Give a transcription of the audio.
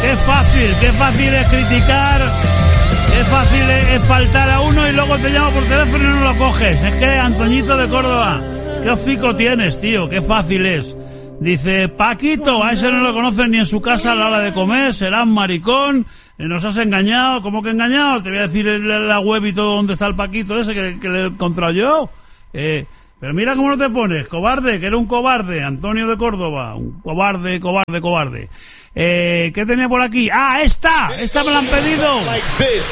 Qué fácil es criticar, qué fácil es faltar a uno y luego te llama por teléfono y no lo coges. Es que, Antoñito de Córdoba, qué hocico tienes, tío, qué fácil es. Dice, Paquito, a ese no lo conocen ni en su casa a la hora de comer, serás maricón, nos has engañado. ¿Cómo que engañado? Te voy a decir en la web y todo dónde está el Paquito ese que le he encontrado yo. Pero mira cómo no te pones, cobarde, que era un cobarde, Antonio de Córdoba, un cobarde. ¿Qué tenía por aquí? ¡Ah, esta me la han pedido!